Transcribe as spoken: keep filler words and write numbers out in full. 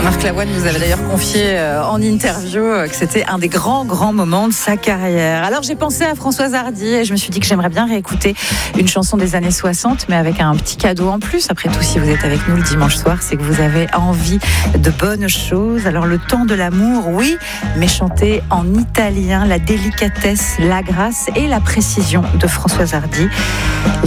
Marc Lavoine nous avait d'ailleurs confié euh, en interview euh, que c'était un des grands, grands moments de sa carrière. Alors j'ai pensé à Françoise Hardy et je me suis dit que j'aimerais bien réécouter une chanson des années soixante, mais avec un petit cadeau en plus. Après tout, si vous êtes avec nous le dimanche soir, c'est que vous avez envie de bonnes choses. Alors le temps de l'amour, oui, mais chanté en italien, la délicatesse, la grâce et la précision de Françoise Hardy.